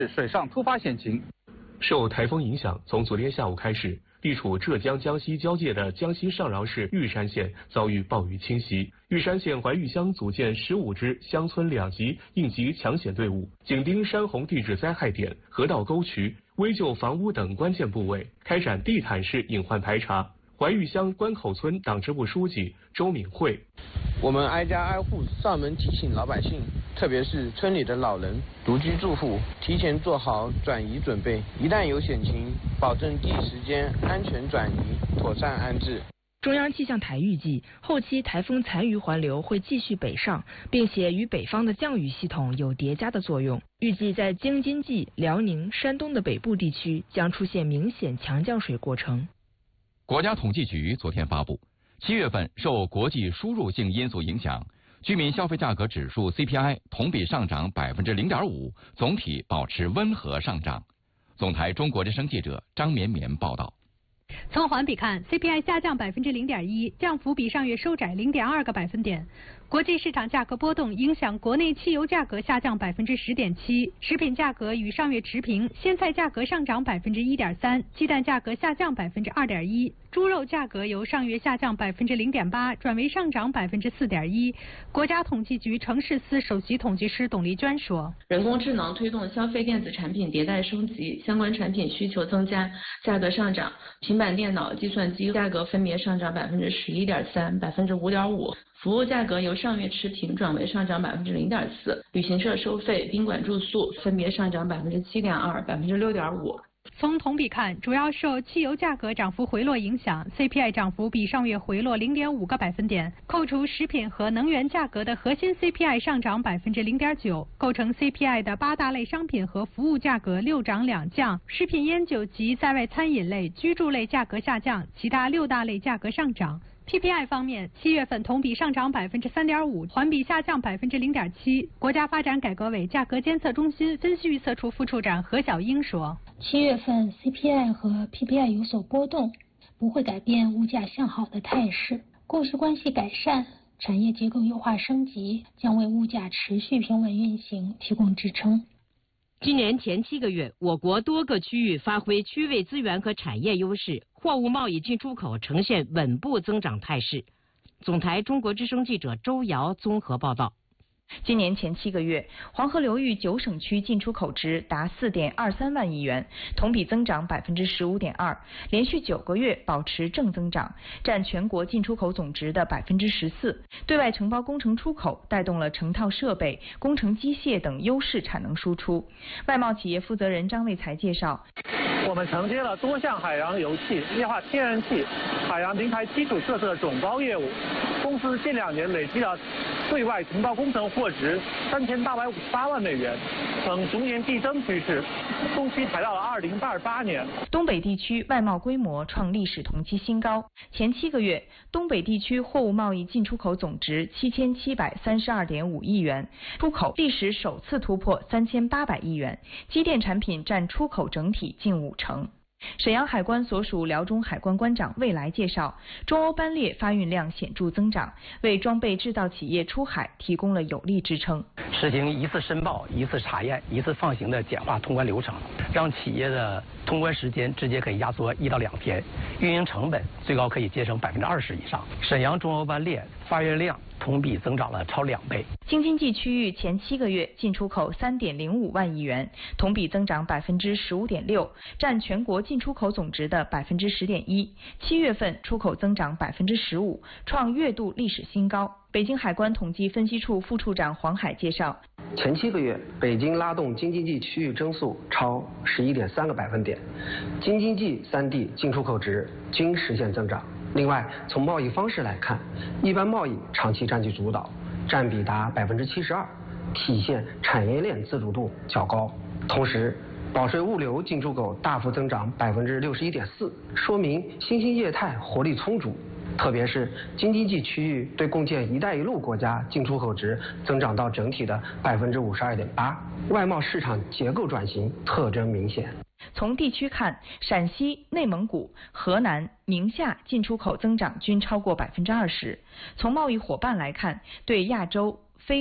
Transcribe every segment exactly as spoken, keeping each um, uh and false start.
水上突发险情。 受台风影响，从昨天下午开始，地处浙江江西交界的江西上饶市玉山县遭遇暴雨侵袭。玉山县怀玉乡组建十五支乡村两级应急抢险队伍，紧盯山洪地质灾害点、河道沟渠、危旧房屋等关键部位，开展地毯式隐患排查。怀玉乡关口村党支部书记周敏慧： 我们挨家挨户上门提醒老百姓，特别是村里的老人、独居住户，提前做好转移准备，一旦有险情，保证第一时间安全转移，妥善安置。 中央气象台预计，后期台风残余环流会继续北上，并且与北方的降雨系统有叠加的作用。预计在京津冀、辽宁、山东的北部地区将出现明显强降水过程。 国家统计局昨天发布，七月份受国际输入性因素影响，居民消费价格指数 C P I 同比上涨百分之零点五，总体保持温和上涨。总台中国之声记者张绵绵报道。 从环比看 ，C P I 下降百分之零点一，降幅比上月收窄零点二个百分点。国际市场价格波动影响国内汽油价格下降百分之十点七，食品价格与上月持平，鲜菜价格上涨百分之一点三，鸡蛋价格下降百分之二点一，猪肉价格由上月下降百分之零点八转为上涨百分之四点一。国家统计局城市司首席统计师董丽娟说：“ 人工智能推动消费电子产品迭代升级，相关产品需求增加，价格上涨。平板电脑、计算机价格分别上涨百分之十一点三、百分之五点五。服务价格由上月持平转为上涨百分之零点四，旅行社收费、宾馆住宿分别上涨百分之七点二、百分之六点五。” 从同比看，主要受汽油价格涨幅回落影响 ，C P I 涨幅比上月回落零点五个百分点。扣除食品和能源价格的核心 C P I 上涨百分之零点九，构成 C P I 的八大类商品和服务价格六涨两降，食品烟酒及在外餐饮类、居住类价格下降，其他六大类价格上涨。P P I 方面，七月份同比上涨百分之三点五，环比下降百分之零点七。国家发展改革委价格监测中心分析预测处副处长何小英说：“ 七月份 C P I 和 P P I 有所波动，不会改变物价向好的态势。供需关系改善，产业结构优化升级，将为物价持续平稳运行提供支撑。” 今年前七个月，我国多个区域发挥区位资源和产业优势，货物贸易进出口呈现稳步增长态势。总台中国之声记者周瑶综合报道。 今年前七个月，黄河流域九省区进出口值达四点二三万亿元，同比增长百分之十五点二，连续九个月保持正增长，占全国进出口总值的百分之十四。对外承包工程出口带动了成套设备、工程机械等优势产能输出。外贸企业负责人张卫才介绍， 我们承接了多项海洋油气、液化天然气、海洋平台基础设施的总包业务。公司近两年累计了对外承包工程货值三千八百五十八万美元，呈逐年递增趋势，中期排到了二零二八年。 东北地区外贸规模创历史同期新高，前七个月，东北地区货物贸易进出口总值七千七百三十二点五亿元，出口历史首次突破三千八百亿元，机电产品占出口整体近五成。沈阳海关所属辽中海关关长魏来介绍，中欧班列发运量显著增长，为装备制造企业出海提供了有力支撑。 实行一次申报、一次查验、一次放行的简化通关流程，让企业的通关时间直接可以压缩一到两天，运营成本最高可以节省百分之二十以上。沈阳中欧班列发运量同比增长了超两倍。 京津冀区域前七个月进出口三点零五万亿元，同比增长百分之十五点六，占全国进出口总值的百分之十点一。七月份出口增长百分之十五，创月度历史新高。北京海关统计分析处副处长黄海介绍， 前七个月，北京拉动京津冀区域增速超十一点三个百分点，京津冀三地进出口值均实现增长。另外，从贸易方式来看，一般贸易长期占据主导，占比达百分之七十二，体现产业链自主度较高。同时，保税物流进出口大幅增长百分之六十一点四，说明新兴业态活力充足。特别是京津冀区域对共建“一带一路”国家进出口值增长到整体的百分之五十二点八，外贸市场结构转型特征明显。 从地区看，陕西、内蒙古、河南、宁夏进出口增长均超过百分之二十。从贸易伙伴来看，对亚洲、非洲、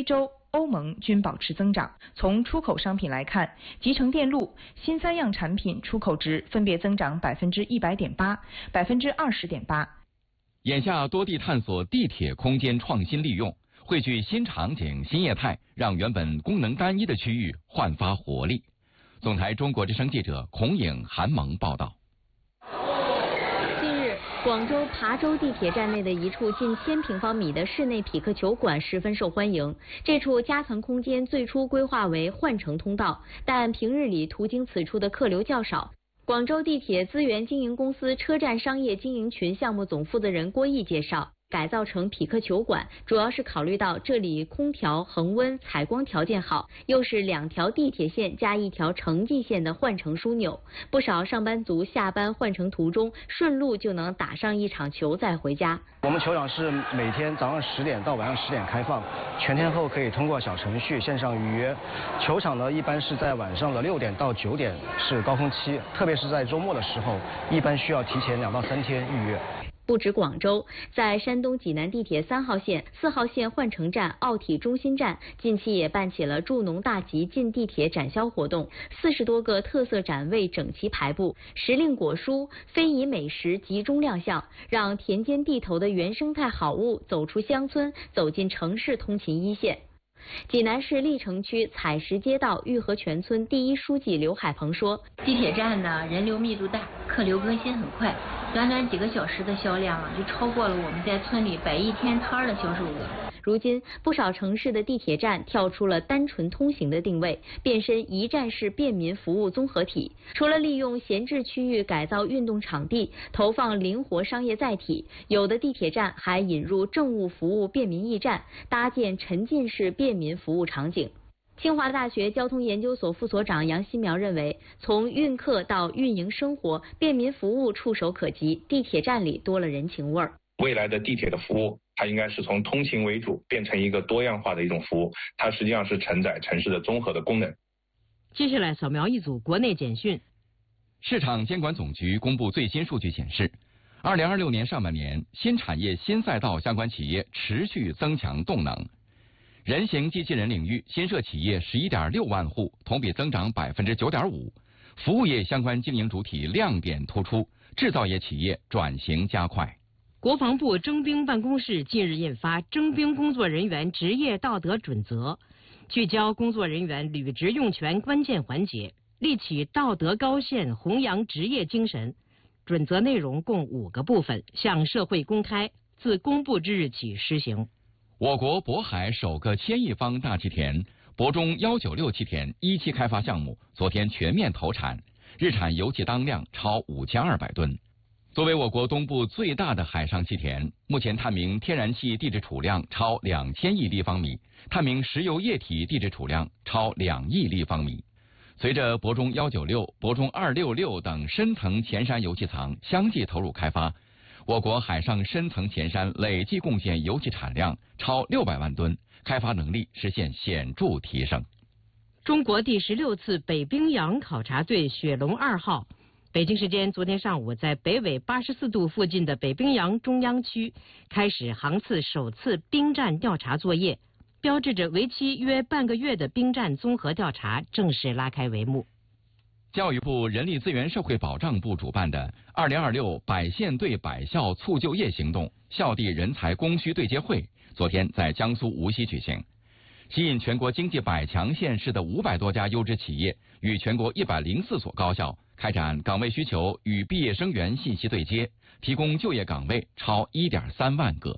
欧盟均保持增长。从出口商品来看，集成电路、新三样产品出口值分别增长百分之一百点八、百分之二十点八。 眼下多地探索地铁空间创新利用，汇聚新场景、新业态，让原本功能单一的区域焕发活力。总台中国之声记者孔颖、韩萌报道。 近日，广州琶洲地铁站内的一处近千平方米的室内匹克球馆十分受欢迎。这处夹层空间最初规划为换乘通道，但平日里途经此处的客流较少。广州地铁资源经营公司车站商业经营群项目总负责人郭毅介绍，改造成匹克球馆，主要是考虑到这里空调、恒温、采光条件好，又是两条地铁线加一条城际线的换乘枢纽，不少上班族下班换乘途中顺路就能打上一场球再回家。 我们球场是每天早上十点到晚上十点开放，全天候可以通过小程序线上预约。球场呢一般是在晚上的六点到九点是高峰期，特别是在周末的时候，一般需要提前两到三天预约。 不止广州，在山东济南地铁三号线、四号线换乘站奥体中心站，近期也办起了助农大集进地铁展销活动，四十多个特色展位整齐排布，时令果蔬、非遗美食集中亮相，让田间地头的原生态好物走出乡村，走进城市通勤一线。济南市历城区采石街道玉河泉村第一书记刘海鹏说， 地铁站呢人流密度大，客流更新很快，短短几个小时的销量啊，就超过了我们在村里摆一天摊的销售额。 如今，不少城市的地铁站跳出了单纯通行的定位，变身一站式便民服务综合体。除了利用闲置区域改造运动场地，投放灵活商业载体，有的地铁站还引入政务服务便民驿站，搭建沉浸式便民服务场景。清华大学交通研究所副所长杨希苗认为，从运客到运营生活，便民服务触手可及，地铁站里多了人情味儿。 未来的地铁的服务，它应该是从通勤为主，变成一个多样化的一种服务，它实际上是承载城市的综合的功能。 接下来扫描一组国内简讯。 市场监管总局公布最新数据显示，二零二六年上半年新产业新赛道相关企业持续增强动能。人形机器人领域新设企业十一点六万户，同比增长百分之九点五。服务业相关经营主体亮点突出，制造业企业转型加快。 国防部征兵办公室近日印发《征兵工作人员职业道德准则》，聚焦工作人员履职用权关键环节，立起道德高线，弘扬职业精神。准则内容共五个部分，向社会公开，自公布之日起施行。 我国渤海首个千亿方大气田渤中一九六气田一期开发项目昨天全面投产，日产油气当量超五千二百吨。作为我国东部最大的海上气田，目前探明天然气地质储量超两千亿立方米，探明石油液体地质储量超两亿立方米。随着渤中一九六、渤中二六六等深层前山油气藏相继投入开发，我国海上深层前山累计贡献油气产量超六百万吨，开发能力实现显著提升。 中国第十六次北冰洋考察队雪龙二号，北京时间昨天上午在北纬八十四度附近的北冰洋中央区开始航次首次冰站调查作业，标志着为期约半个月的冰站综合调查正式拉开帷幕。 教育部人力资源社会保障部主办的二零二六百县对百校促就业行动校地人才供需对接会昨天在江苏无锡举行，吸引全国经济百强县市的五百多家优质企业与全国一百零四所高校开展岗位需求与毕业生源信息对接，提供就业岗位超一点三万个。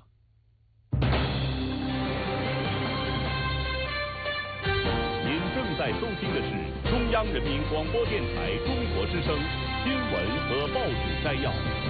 您正在收听的是中央人民广播电台中国之声新闻和报纸摘要。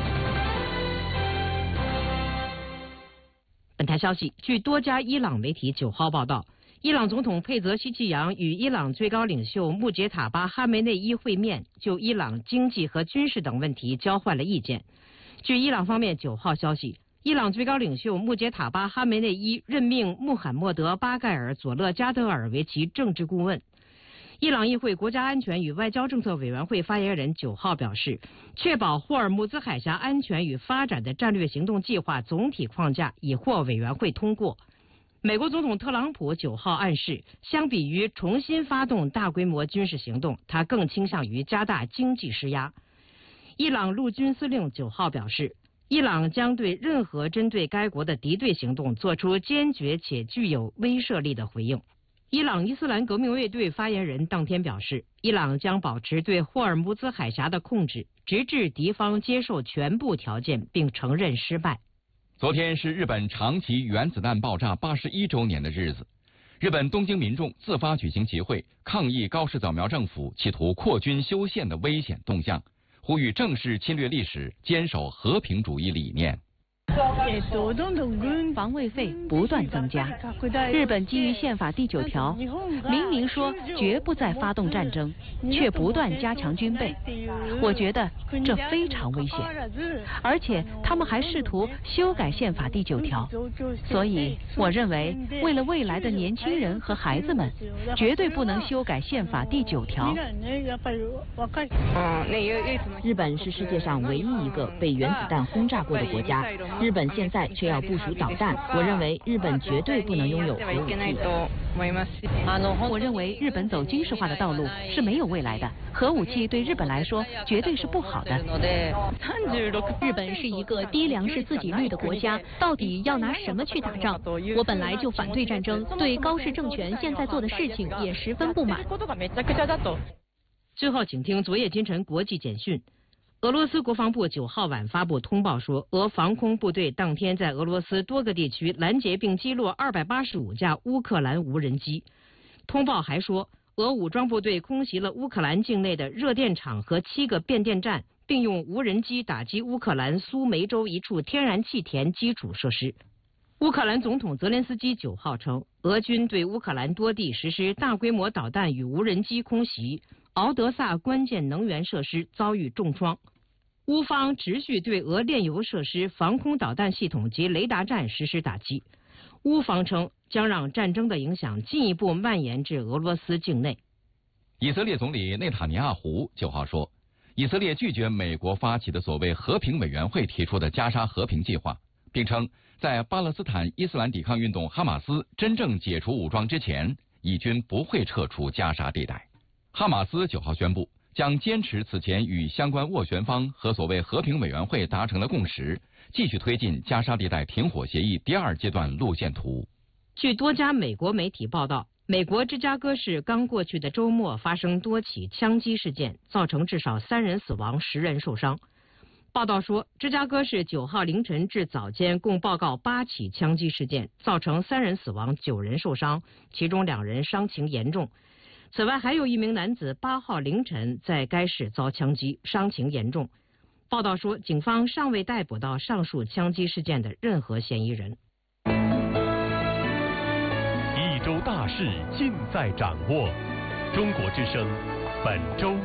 本台消息，据多家伊朗媒体九号报道，伊朗总统佩泽希奇扬与伊朗最高领袖穆杰塔巴哈梅内伊会面，就伊朗经济和军事等问题交换了意见。据伊朗方面九号消息，伊朗最高领袖穆杰塔巴哈梅内伊任命穆罕默德·巴盖尔·佐勒加德尔为其政治顾问。伊朗议会国家安全与外交政策委员会发言人九号表示，确保霍尔木兹海峡安全与发展的战略行动计划总体框架已获委员会通过。 美国总统特朗普九号暗示，相比于重新发动大规模军事行动，他更倾向于加大经济施压。伊朗陆军司令九号表示，伊朗将对任何针对该国的敌对行动做出坚决且具有威慑力的回应。伊朗伊斯兰革命卫队发言人当天表示，伊朗将保持对霍尔木兹海峡的控制，直至敌方接受全部条件并承认失败。 昨天是日本长崎原子弹爆炸八十一周年的日子，日本东京民众自发举行集会，抗议高市早苗政府企图扩军修宪的危险动向，呼吁正视侵略历史，坚守和平主义理念。 防卫费不断增加，日本基于宪法第九条明明说绝不再发动战争，却不断加强军备，我觉得这非常危险。而且他们还试图修改宪法第九条，所以我认为为了未来的年轻人和孩子们，绝对不能修改宪法第九条。 日本是世界上唯一一个被原子弹轰炸过的国家，日本现在却要部署导弹，我认为日本绝对不能拥有核武器。 我认为日本走军事化的道路是没有未来的，核武器对日本来说绝对是不好的。 日本是一个低粮食自给率的国家，到底要拿什么去打仗？我本来就反对战争，对高市政权现在做的事情也十分不满。 最后，请听昨夜今晨国际简讯。俄罗斯国防部九号晚发布通报说，俄防空部队当天在俄罗斯多个地区拦截并击落二百八十五架乌克兰无人机。通报还说，俄武装部队空袭了乌克兰境内的热电厂和七个变电站，并用无人机打击乌克兰苏梅州一处天然气田基础设施。乌克兰总统泽连斯基九号称，俄军对乌克兰多地实施大规模导弹与无人机空袭，敖德萨关键能源设施遭遇重创。乌方持续对俄炼油设施、防空导弹系统及雷达站实施打击。乌方称将让战争的影响进一步蔓延至俄罗斯境内。 以色列总理内塔尼亚胡九号说，以色列拒绝美国发起的所谓和平委员会提出的加沙和平计划，并称在巴勒斯坦伊斯兰抵抗运动哈马斯真正解除武装之前，以军不会撤出加沙地带。哈马斯九号宣布，将坚持此前与相关斡旋方和所谓和平委员会达成的共识，继续推进加沙地带停火协议第二阶段路线图。 据多家美国媒体报道，美国芝加哥市刚过去的周末发生多起枪击事件，造成至少三人死亡、十人受伤。报道说，芝加哥市九号凌晨至早间共报告八起枪击事件，造成三人死亡、九人受伤，其中两人伤情严重。此外，还有一名男子八号凌晨在该市遭枪击，伤情严重。报道说，警方尚未逮捕到上述枪击事件的任何嫌疑人。 一周大事尽在掌握，中国之声本周。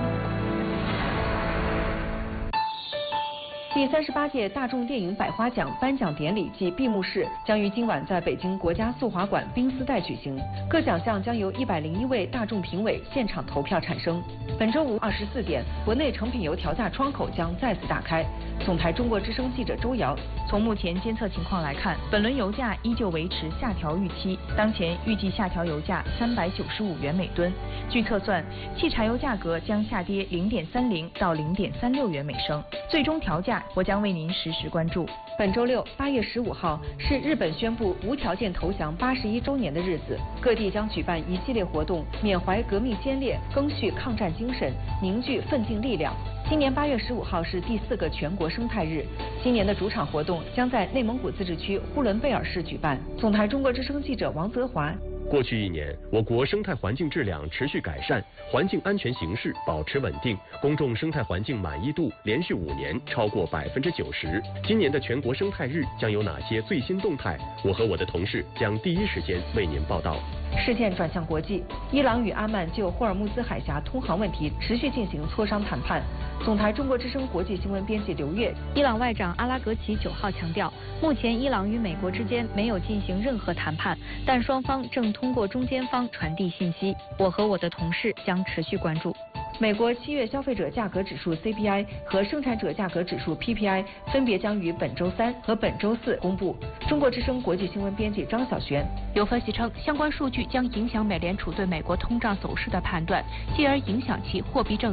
第三十八届大众电影百花奖颁奖典礼暨闭幕式将于今晚在北京国家速滑馆冰丝带举行，各奖项将由一百零一位大众评委现场投票产生。本周五二十四点，国内成品油调价窗口将再次打开。总台中国之声记者周瑶，从目前监测情况来看，本轮油价依旧维持下调预期，当前预计下调油价三百九十五元每吨。据测算，汽柴油价格将下跌零点三零到零点三六元每升，最终调价我将为您实时关注。本周六八月十五号是日本宣布无条件投降八十一周年的日子，各地将举办一系列活动，缅怀革命先烈，赓续抗战精神，凝聚奋进力量。今年八月十五号是第四个全国生态日，今年的主场活动将在内蒙古自治区呼伦贝尔市举办。总台中国之声记者王泽华。 过去一年，我国生态环境质量持续改善，环境安全形势保持稳定，公众生态环境满意度连续五年超过百分之九十。今年的全国生态日将有哪些最新动态？我和我的同事将第一时间为您报道。 事件转向国际，伊朗与阿曼就霍尔木兹海峡通航问题持续进行磋商谈判。总台中国之声国际新闻编辑刘月， 伊朗外长阿拉格齐九号强调，目前伊朗与美国之间没有进行任何谈判，但双方正通过中间方传递信息。我和我的同事将持续关注。 美国七月消费者价格指数 C P I 和生产者价格指数 P P I 分别将于本周三和本周四公布。中国之声国际新闻编辑张小璇。 有分析称，相关数据将影响美联储对美国通胀走势的判断，继而影响其货币政